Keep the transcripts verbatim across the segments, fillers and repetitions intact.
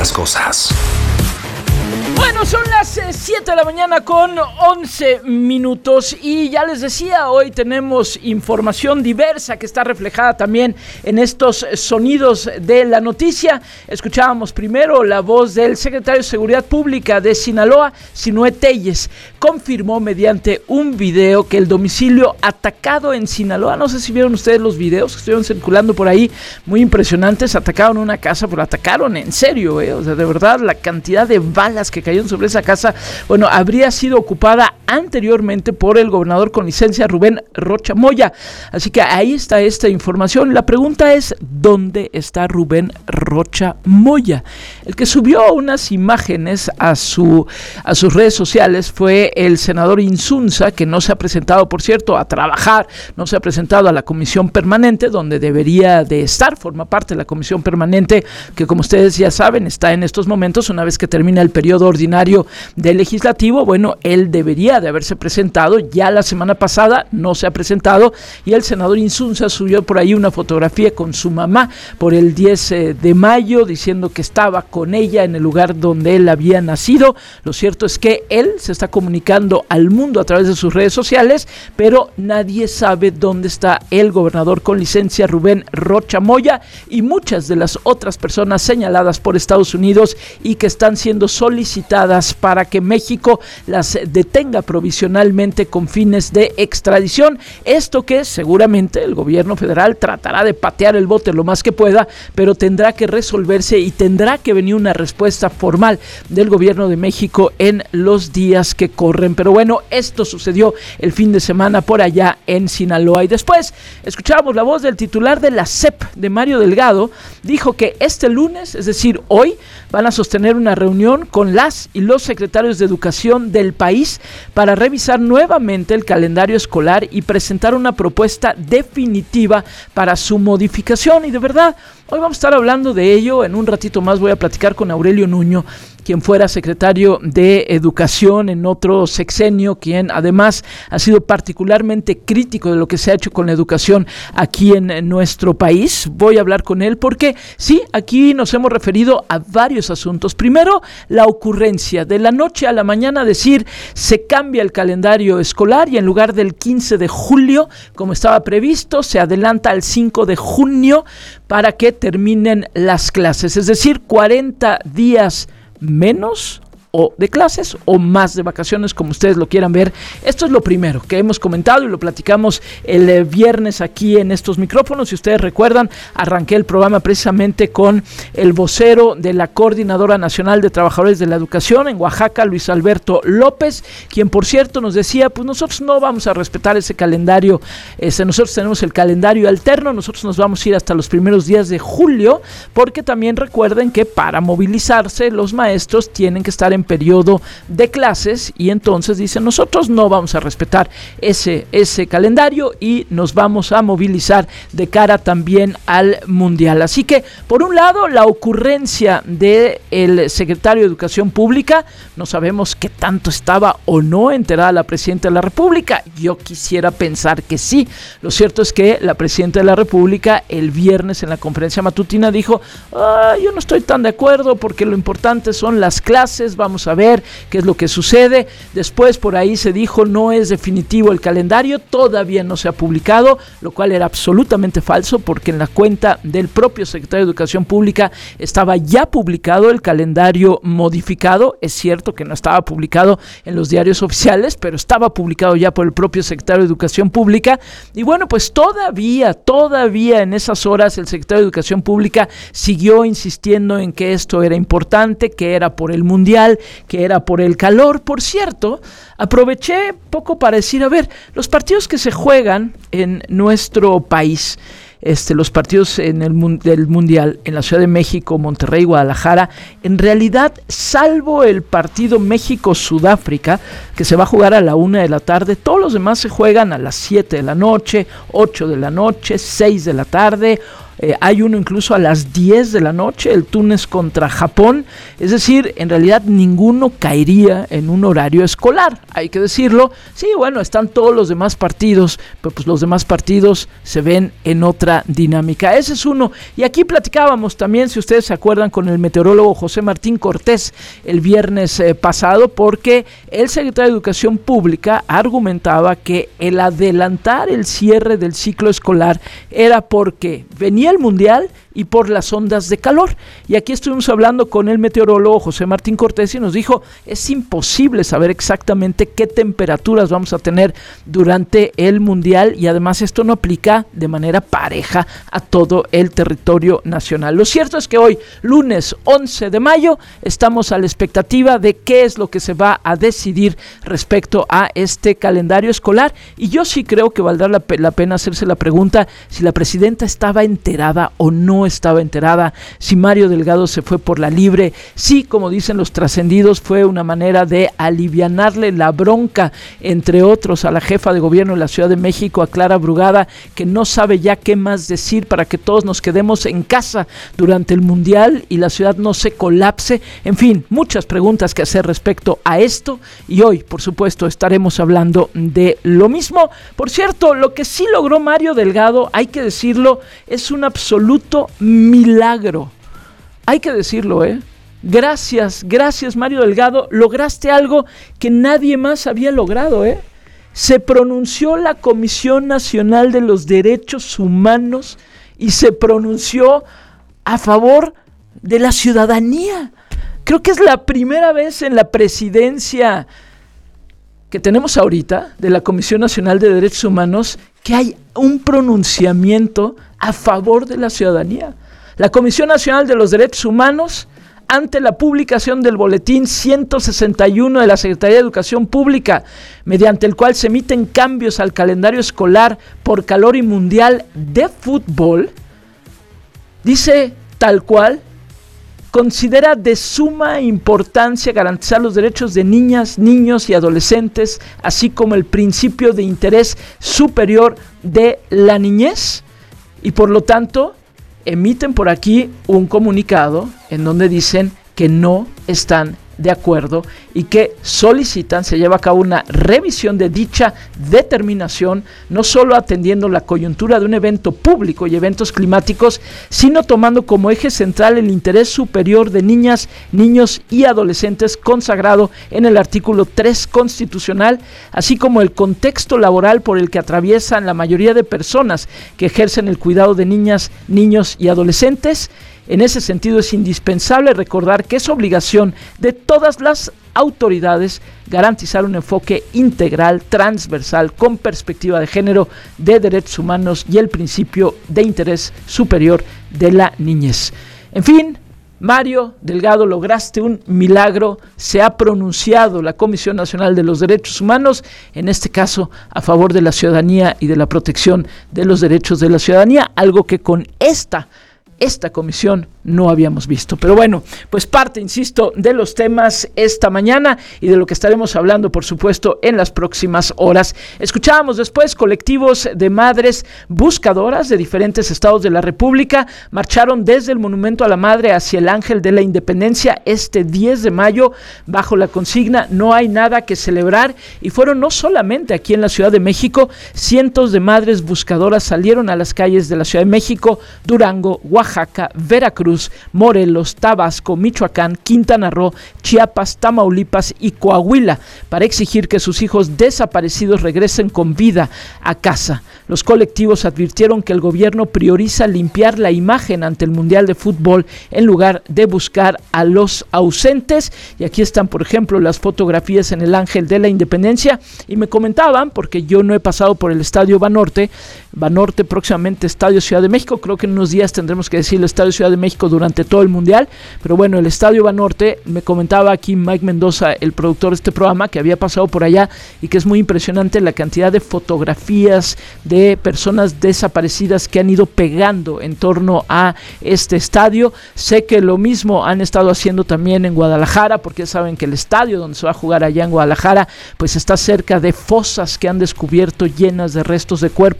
las cosas. Bueno, son las siete de la mañana con once minutos y ya les decía, hoy tenemos información diversa que está reflejada también en estos sonidos de la noticia. Escuchábamos primero la voz del secretario de Seguridad Pública de Sinaloa, Sinué Telles, confirmó mediante un video que el domicilio atacado en Sinaloa, no sé si vieron ustedes los videos que estuvieron circulando por ahí, muy impresionantes, atacaron una casa, pero atacaron en serio, eh, o sea, de verdad, la cantidad de balas que cayeron sobre esa casa, bueno, habría sido ocupada anteriormente por el gobernador con licencia Rubén Rocha Moya. Así que ahí está esta información. La pregunta es, ¿dónde está Rubén Rocha Moya? El que subió unas imágenes a su a sus redes sociales fue el senador Insunza, que no se ha presentado, por cierto, a trabajar, no se ha presentado a la comisión permanente, donde debería de estar, forma parte de la comisión permanente, que como ustedes ya saben, está en estos momentos, una vez que termina el periodo ordinario del legislativo. Bueno, él debería de haberse presentado, ya la semana pasada no se ha presentado, y el senador Insunza subió por ahí una fotografía con su mamá por el diez de mayo, diciendo que estaba con ella en el lugar donde él había nacido. Lo cierto es que él se está comunicando al mundo a través de sus redes sociales, pero nadie sabe dónde está el gobernador con licencia Rubén Rocha Moya y muchas de las otras personas señaladas por Estados Unidos y que están siendo solicitadas para que México las detenga provisionalmente con fines de extradición. Esto que seguramente el gobierno federal tratará de patear el bote lo más que pueda, pero tendrá que resolverse y tendrá que venir una respuesta formal del gobierno de México en los días que corren. Pero bueno, esto sucedió el fin de semana por allá en Sinaloa. Y después escuchábamos la voz del titular de la S E P, de Mario Delgado. Dijo que este lunes, es decir, hoy, van a sostener una reunión con las y los secretarios de educación del país para revisar nuevamente el calendario escolar y presentar una propuesta definitiva para su modificación. Y de verdad, hoy vamos a estar hablando de ello. En un ratito más voy a platicar con Aurelio Nuño, quien fuera secretario de Educación en otro sexenio, quien además ha sido particularmente crítico de lo que se ha hecho con la educación aquí en nuestro país. Voy a hablar con él porque sí, aquí nos hemos referido a varios asuntos. Primero, la ocurrencia de la noche a la mañana decir se cambia el calendario escolar y en lugar del quince de julio, como estaba previsto, se adelanta al cinco de junio para que terminen las clases, es decir, cuarenta días menos o de clases o más de vacaciones, como ustedes lo quieran ver. Esto es lo primero que hemos comentado y lo platicamos el eh, viernes aquí en estos micrófonos. Si ustedes recuerdan, arranqué el programa precisamente con el vocero de la Coordinadora Nacional de Trabajadores de la Educación en Oaxaca, Luis Alberto López, quien por cierto nos decía, pues nosotros no vamos a respetar ese calendario, este, nosotros tenemos el calendario alterno, nosotros nos vamos a ir hasta los primeros días de julio, porque también recuerden que para movilizarse los maestros tienen que estar en periodo de clases y entonces dicen, nosotros no vamos a respetar ese, ese calendario y nos vamos a movilizar de cara también al Mundial. Así que, por un lado, la ocurrencia del secretario de Educación Pública, no sabemos qué tanto estaba o no enterada la Presidenta de la República. Yo quisiera pensar que sí. Lo cierto es que la Presidenta de la República el viernes en la conferencia matutina dijo, ah, yo no estoy tan de acuerdo porque lo importante son las clases, vamos a ver qué es lo que sucede. Después por ahí se dijo, no es definitivo el calendario, todavía no se ha publicado, lo cual era absolutamente falso porque en la cuenta del propio secretario de Educación Pública estaba ya publicado el calendario modificado. Es cierto que no estaba publicado en los diarios oficiales, pero estaba publicado ya por el propio secretario de Educación Pública. Y bueno, pues todavía, todavía en esas horas el secretario de Educación Pública siguió insistiendo en que esto era importante, que era por el Mundial, que era por el calor. Por cierto, aproveché poco para decir, a ver, los partidos que se juegan en nuestro país, este, los partidos en el del Mundial en la Ciudad de México, Monterrey, Guadalajara, en realidad, salvo el partido México-Sudáfrica, que se va a jugar a la una de la tarde, todos los demás se juegan a las siete de la noche, ocho de la noche, seis de la tarde, eh, hay uno incluso a las diez de la noche, el Túnez contra Japón, es decir, en realidad ninguno caería en un horario escolar, hay que decirlo. Sí, bueno, están todos los demás partidos, pero pues los demás partidos se ven en otra dinámica. Ese es uno. Y aquí platicábamos también, si ustedes se acuerdan, con el meteorólogo José Martín Cortés el viernes eh, pasado, porque el secretario de Educación Pública argumentaba que el adelantar el cierre del ciclo escolar era porque venía el Mundial y por las ondas de calor. Y aquí estuvimos hablando con el meteorólogo José Martín Cortés y nos dijo, es imposible saber exactamente qué temperaturas vamos a tener durante el Mundial, y además esto no aplica de manera pareja a todo el territorio nacional. Lo cierto es que hoy, lunes once de mayo, estamos a la expectativa de qué es lo que se va a decidir respecto a este calendario escolar, y yo sí creo que valdrá la, la pena hacerse la pregunta si la presidenta estaba enterada o no estaba enterada, si Mario Delgado se fue por la libre, si, como dicen los trascendidos, fue una manera de alivianarle la bronca, entre otros, a la jefa de gobierno de la Ciudad de México, a Clara Brugada, que no sabe ya qué más decir para que todos nos quedemos en casa durante el Mundial y la ciudad no se colapse. En fin, muchas preguntas que hacer respecto a esto, y hoy, por supuesto, estaremos hablando de lo mismo. Por cierto, lo que sí logró Mario Delgado, hay que decirlo, es un absoluto milagro. Hay que decirlo, ¿eh? Gracias, gracias Mario Delgado, lograste algo que nadie más había logrado, ¿eh? Se pronunció la Comisión Nacional de los Derechos Humanos y se pronunció a favor de la ciudadanía. Creo que es la primera vez en la presidencia que tenemos ahorita de la Comisión Nacional de Derechos Humanos que hay un pronunciamiento a favor de la ciudadanía. La Comisión Nacional de los Derechos Humanos, ante la publicación del boletín ciento sesenta y uno de la Secretaría de Educación Pública, mediante el cual se emiten cambios al calendario escolar por calor y mundial de fútbol, dice tal cual: considera de suma importancia garantizar los derechos de niñas, niños y adolescentes, así como el principio de interés superior de la niñez, y por lo tanto emiten por aquí un comunicado en donde dicen que no están de acuerdo y que solicitan se lleve a cabo una revisión de dicha determinación, no solo atendiendo la coyuntura de un evento público y eventos climáticos, sino tomando como eje central el interés superior de niñas, niños y adolescentes consagrado en el artículo tres constitucional, así como el contexto laboral por el que atraviesan la mayoría de personas que ejercen el cuidado de niñas, niños y adolescentes. En ese sentido, es indispensable recordar que es obligación de todas las autoridades garantizar un enfoque integral, transversal, con perspectiva de género, de derechos humanos y el principio de interés superior de la niñez. En fin, Mario Delgado, lograste un milagro. Se ha pronunciado la Comisión Nacional de los Derechos Humanos, en este caso a favor de la ciudadanía y de la protección de los derechos de la ciudadanía, algo que con esta esta comisión no habíamos visto. Pero bueno, pues parte, insisto, de los temas esta mañana y de lo que estaremos hablando, por supuesto, en las próximas horas. Escuchábamos después colectivos de madres buscadoras de diferentes estados de la República marcharon desde el Monumento a la Madre hacia el Ángel de la Independencia este diez de mayo bajo la consigna "No hay nada que celebrar", y fueron no solamente aquí en la Ciudad de México. Cientos de madres buscadoras salieron a las calles de la Ciudad de México, Durango, Oaxaca, Veracruz, Morelos, Tabasco, Michoacán, Quintana Roo, Chiapas, Tamaulipas y Coahuila para exigir que sus hijos desaparecidos regresen con vida a casa. Los colectivos advirtieron que el gobierno prioriza limpiar la imagen ante el Mundial de Fútbol en lugar de buscar a los ausentes. Y aquí están, por ejemplo, las fotografías en el Ángel de la Independencia, y me comentaban, porque yo no he pasado por el Estadio Banorte, Banorte próximamente Estadio Ciudad de México, creo que en unos días tendremos que decir el Estadio Ciudad de México durante todo el Mundial, pero bueno, el Estadio Banorte, me comentaba aquí Mike Mendoza, el productor de este programa, que había pasado por allá y que es muy impresionante la cantidad de fotografías de personas desaparecidas que han ido pegando en torno a este estadio. Sé que lo mismo han estado haciendo también en Guadalajara, porque saben que el estadio donde se va a jugar allá en Guadalajara pues está cerca de fosas que han descubierto llenas de restos de cuerpos,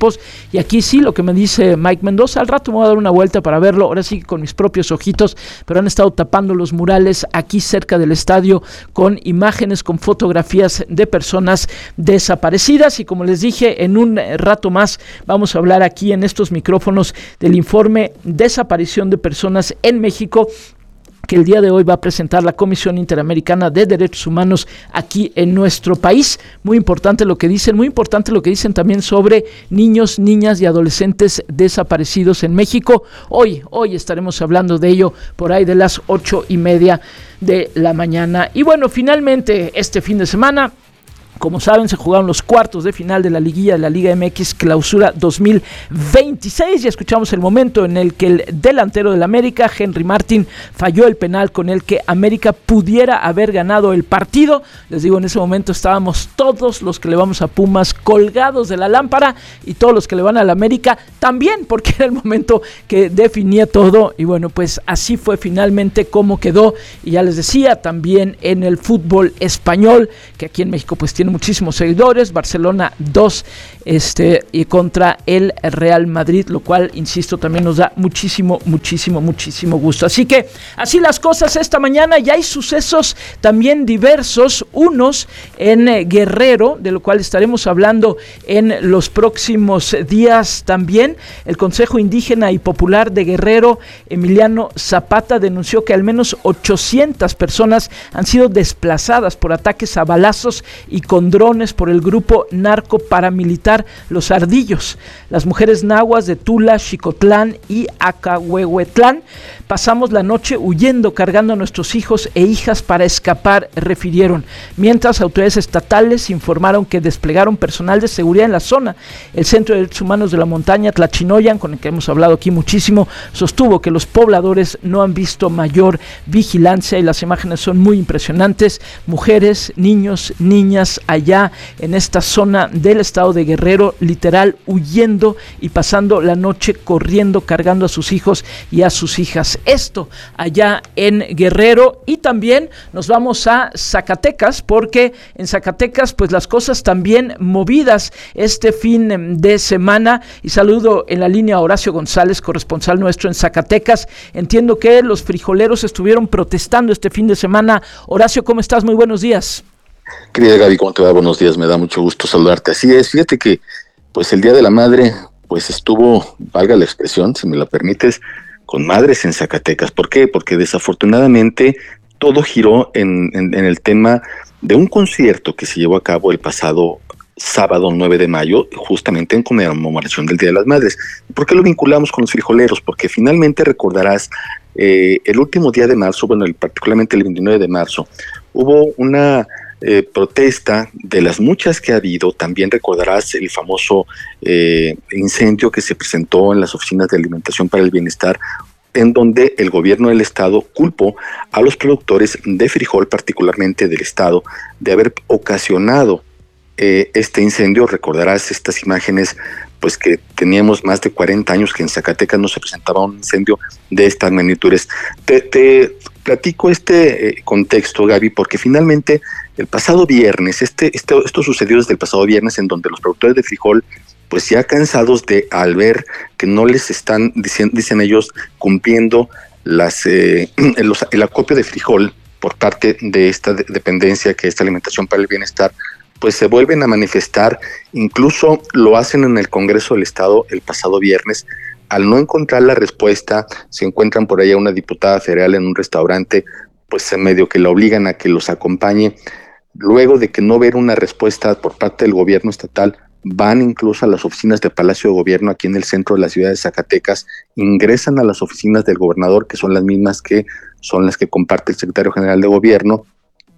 Y aquí sí, lo que me dice Mike Mendoza, al rato me voy a dar una vuelta para verlo, ahora sí con mis propios ojitos, pero han estado tapando los murales aquí cerca del estadio con imágenes, con fotografías de personas desaparecidas. Y como les dije, en un rato más vamos a hablar aquí en estos micrófonos del informe Desaparición de Personas en México, que el día de hoy va a presentar la Comisión Interamericana de Derechos Humanos aquí en nuestro país. Muy importante lo que dicen, muy importante lo que dicen también sobre niños, niñas y adolescentes desaparecidos en México. Hoy, hoy estaremos hablando de ello por ahí de las ocho y media de la mañana. Y bueno, finalmente este fin de semana, como saben, se jugaron los cuartos de final de la liguilla de la Liga M X Clausura dos mil veintiséis. Ya escuchamos el momento en el que el delantero del América, Henry Martin, falló el penal con el que América pudiera haber ganado el partido. Les digo, en ese momento estábamos todos los que le vamos a Pumas colgados de la lámpara y todos los que le van a la América también, porque era el momento que definía todo. Y bueno, pues así fue finalmente como quedó. Y ya les decía, también en el fútbol español, que aquí en México pues tiene muchísimos seguidores, Barcelona dos este, y contra el Real Madrid, lo cual, insisto, también nos da muchísimo, muchísimo, muchísimo gusto. Así que, así las cosas esta mañana, ya hay sucesos también diversos, unos en eh, Guerrero, de lo cual estaremos hablando en los próximos días también. El Consejo Indígena y Popular de Guerrero, Emiliano Zapata, denunció que al menos ochocientas personas han sido desplazadas por ataques a balazos y con drones por el grupo narco paramilitar Los Ardillos. Las mujeres nahuas de Tula, Xicotlán y Acahuehuetlán pasamos la noche huyendo, cargando a nuestros hijos e hijas para escapar, refirieron. Mientras, autoridades estatales informaron que desplegaron personal de seguridad en la zona. El Centro de Derechos Humanos de la Montaña, Tlachinoyan, con el que hemos hablado aquí muchísimo, sostuvo que los pobladores no han visto mayor vigilancia y las imágenes son muy impresionantes. Mujeres, niños, niñas allá en esta zona del estado de Guerrero, literal huyendo y pasando la noche corriendo, cargando a sus hijos y a sus hijas. Esto allá en Guerrero. Y también nos vamos a Zacatecas, porque en Zacatecas pues las cosas también movidas este fin de semana. Y saludo en la línea a Horacio González, corresponsal nuestro en Zacatecas. Entiendo que los frijoleros estuvieron protestando este fin de semana. Horacio, ¿cómo estás? Muy buenos días. Querida Gaby, ¿cómo te va? Buenos días, me da mucho gusto saludarte. Así es, fíjate que pues el Día de la Madre pues estuvo, valga la expresión, si me la permites, con madres en Zacatecas. ¿Por qué? Porque desafortunadamente todo giró en, en, en el tema de un concierto que se llevó a cabo el pasado sábado nueve de mayo, justamente en conmemoración del Día de las Madres. ¿Por qué lo vinculamos con los frijoleros? Porque finalmente recordarás eh, el último día de marzo, bueno, el, particularmente el veintinueve de marzo, hubo una Eh, protesta de las muchas que ha habido. También recordarás el famoso eh, incendio que se presentó en las oficinas de alimentación para el bienestar, en donde el gobierno del estado culpó a los productores de frijol, particularmente del estado, de haber ocasionado eh, este incendio. Recordarás estas imágenes, pues que teníamos más de cuarenta años que en Zacatecas no se presentaba un incendio de estas magnitudes. Te, te platico este eh, contexto, Gaby, porque finalmente el pasado viernes, este, este, esto sucedió desde el pasado viernes, en donde los productores de frijol, pues ya cansados de al ver que no les están, dicen, dicen ellos, cumpliendo las eh, los, el acopio de frijol por parte de esta de, dependencia que es Alimentación para el Bienestar, pues se vuelven a manifestar. Incluso lo hacen en el Congreso del Estado el pasado viernes. Al no encontrar la respuesta, se encuentran por ahí a una diputada federal en un restaurante, pues en medio que la obligan a que los acompañe. Luego de que no ver una respuesta por parte del gobierno estatal, van incluso a las oficinas del Palacio de Gobierno aquí en el centro de la ciudad de Zacatecas, ingresan a las oficinas del gobernador, que son las mismas que son las que comparte el secretario general de Gobierno.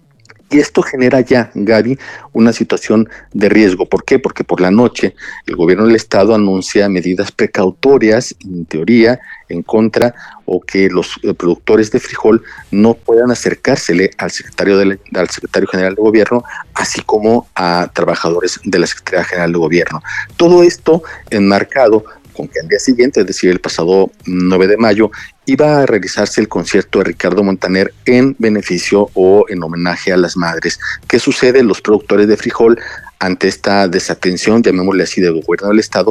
Y esto genera ya, Gaby, una situación de riesgo. ¿Por qué? Porque por la noche el gobierno del estado anuncia medidas precautorias, en teoría, en contra, o que los eh, productores de frijol no puedan acercársele al secretario, de, al secretario general de Gobierno, así como a trabajadores de la Secretaría General de Gobierno. Todo esto enmarcado con que al día siguiente, es decir, el pasado nueve de mayo, iba a realizarse el concierto de Ricardo Montaner en beneficio o en homenaje a las madres. ¿Qué sucede? Los productores de frijol, ante esta desatención, llamémosle así, del gobierno del estado,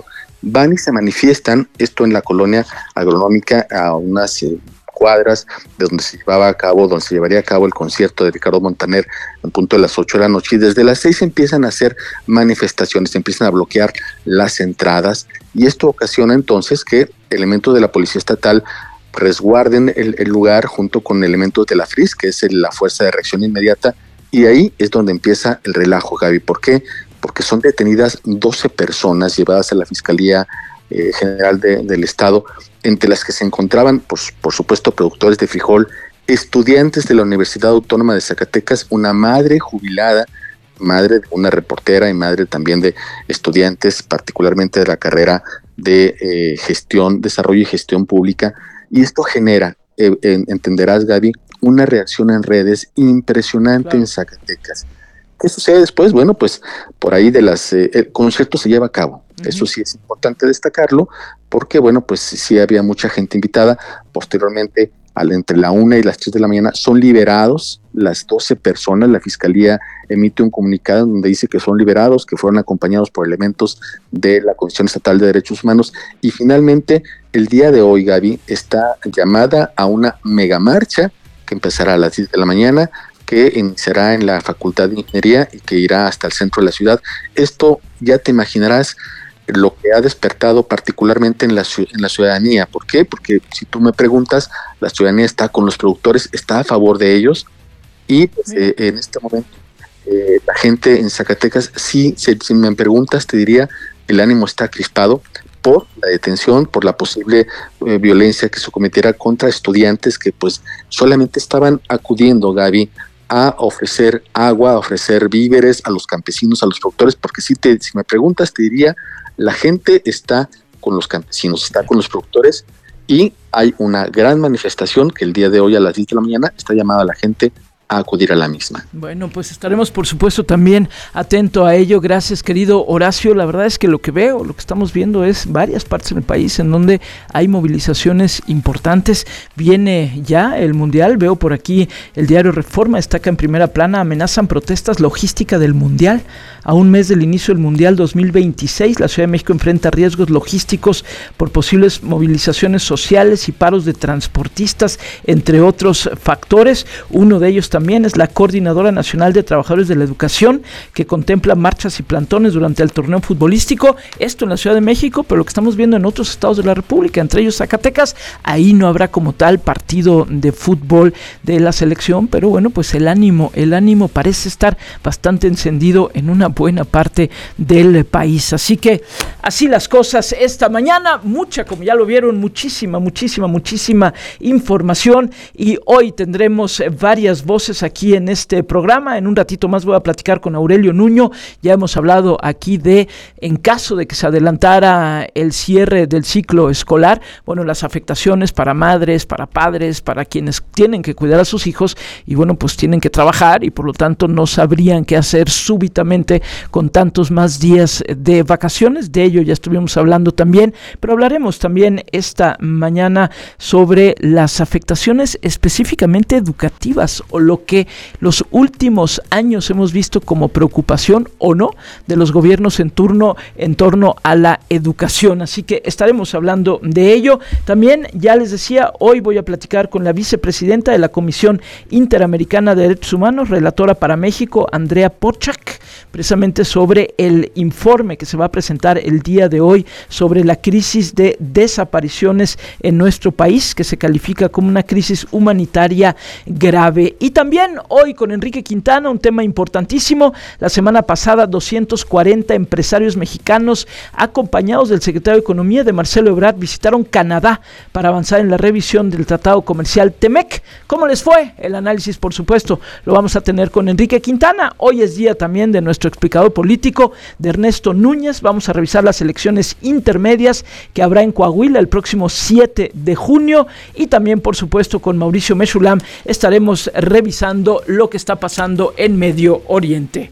van y se manifiestan, esto en la colonia agronómica, a unas eh, cuadras de donde se llevaba a cabo, donde se llevaría a cabo el concierto de Ricardo Montaner en punto de las ocho de la noche, y desde las seis empiezan a hacer manifestaciones, empiezan a bloquear las entradas, y esto ocasiona entonces que elementos de la Policía Estatal resguarden el, el lugar junto con elementos de la F R I S, que es el, la Fuerza de Reacción Inmediata, y ahí es donde empieza el relajo, Gaby. ¿Por qué? Porque son detenidas doce personas llevadas a la Fiscalía eh, General de, del Estado, entre las que se encontraban, pues, por supuesto, productores de frijol, estudiantes de la Universidad Autónoma de Zacatecas, una madre jubilada, madre de una reportera y madre también de estudiantes, particularmente de la carrera de eh, gestión, desarrollo y gestión pública, y esto genera, eh, entenderás, Gaby, una reacción en redes impresionante, claro, en Zacatecas. ¿Qué sucede después? Bueno, pues por ahí de las eh, el concierto se lleva a cabo. Uh-huh. Eso sí es importante destacarlo, porque bueno, pues sí había mucha gente invitada. Posteriormente, al, entre la una y las tres de la mañana, son liberados las doce personas. La Fiscalía emite un comunicado donde dice que son liberados, que fueron acompañados por elementos de la Comisión Estatal de Derechos Humanos, y finalmente, el día de hoy, Gaby, está llamada a una megamarcha que empezará a las diez de la mañana, que iniciará en la Facultad de Ingeniería y que irá hasta el centro de la ciudad. Esto ya te imaginarás lo que ha despertado particularmente en la, en la ciudadanía. ¿Por qué? Porque si tú me preguntas, la ciudadanía está con los productores, está a favor de ellos, y pues, eh, en este momento eh, la gente en Zacatecas, sí, si, si me preguntas, te diría, el ánimo está crispado por la detención, por la posible eh, violencia que se cometiera contra estudiantes que pues solamente estaban acudiendo, Gaby, a ofrecer agua, a ofrecer víveres a los campesinos, a los productores, porque si, te, si me preguntas, te diría, la gente está con los campesinos, está con los productores, y hay una gran manifestación que el día de hoy a las diez de la mañana está llamada a la gente a acudir a la misma. Bueno, pues estaremos por supuesto también atento a ello. Gracias, querido Horacio. La verdad es que lo que veo, lo que estamos viendo es varias partes del país en donde hay movilizaciones importantes. Viene ya el Mundial, veo por aquí el diario Reforma, destaca en primera plana: amenazan protestas logística del Mundial. A un mes del inicio del Mundial dos mil veintiséis, la Ciudad de México enfrenta riesgos logísticos por posibles movilizaciones sociales y paros de transportistas, entre otros factores. Uno de ellos también es la Coordinadora Nacional de Trabajadores de la Educación, que contempla marchas y plantones durante el torneo futbolístico, esto en la Ciudad de México, pero lo que estamos viendo en otros estados de la República, entre ellos Zacatecas, ahí no habrá como tal partido de fútbol de la selección, pero bueno, pues el ánimo, el ánimo parece estar bastante encendido en una buena parte del país, así que así las cosas esta mañana, mucha, como ya lo vieron, muchísima, muchísima, muchísima información, y hoy tendremos varias voces aquí en este programa. En un ratito más voy a platicar con Aurelio Nuño. Ya hemos hablado aquí de, en caso de que se adelantara el cierre del ciclo escolar, bueno, las afectaciones para madres, para padres, para quienes tienen que cuidar a sus hijos y bueno, pues tienen que trabajar y por lo tanto no sabrían qué hacer súbitamente con tantos más días de vacaciones. De ello ya estuvimos hablando también, pero hablaremos también esta mañana sobre las afectaciones específicamente educativas, o lo que los últimos años hemos visto como preocupación o no de los gobiernos en turno en torno a la educación. Así que estaremos hablando de ello. También, ya les decía, hoy voy a platicar con la vicepresidenta de la Comisión Interamericana de Derechos Humanos, relatora para México, Andrea Pochak, precisamente sobre el informe que se va a presentar el día de hoy sobre la crisis de desapariciones en nuestro país, que se califica como una crisis humanitaria grave. Y también hoy con Enrique Quintana, un tema importantísimo. La semana pasada, doscientos cuarenta empresarios mexicanos, acompañados del secretario de Economía, de Marcelo Ebrard, visitaron Canadá para avanzar en la revisión del Tratado Comercial TEMEC. ¿Cómo les fue? El análisis, por supuesto, lo vamos a tener con Enrique Quintana. Hoy es día también de nuestro explicador político, de Ernesto Núñez. Vamos a revisar las elecciones intermedias que habrá en Coahuila el próximo siete de junio, y también, por supuesto, con Mauricio Mechulam estaremos revisando lo que está pasando en Medio Oriente.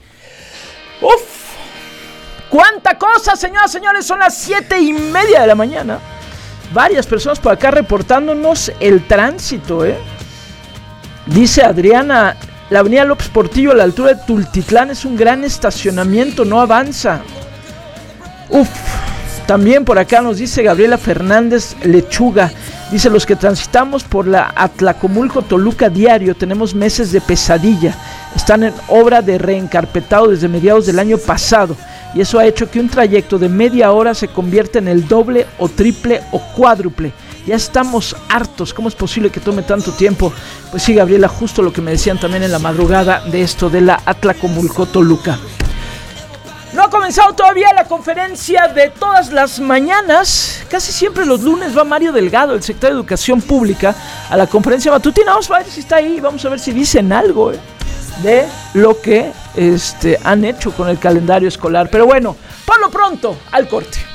¡Uf! ¡Cuánta cosa, señoras y señores! Son las siete y media de la mañana. Varias personas por acá reportándonos el tránsito, ¿eh? Dice Adriana: la avenida López Portillo a la altura de Tultitlán es un gran estacionamiento, no avanza. Uf, También por acá nos dice Gabriela Fernández Lechuga. Dice, los que transitamos por la Atlacomulco-Toluca diario tenemos meses de pesadilla. Están en obra de reencarpetado desde mediados del año pasado. Y eso ha hecho que un trayecto de media hora se convierta en el doble o triple o cuádruple. Ya estamos hartos. ¿Cómo es posible que tome tanto tiempo? Pues sí, Gabriela, justo lo que me decían también en la madrugada de esto de la Atlacomulco-Toluca. No ha comenzado todavía la conferencia de todas las mañanas. Casi siempre los lunes va Mario Delgado, el secretario de Educación Pública, a la conferencia matutina. Vamos a ver si está ahí, vamos a ver si dicen algo eh, de lo que este, han hecho con el calendario escolar. Pero bueno, por lo pronto, al corte.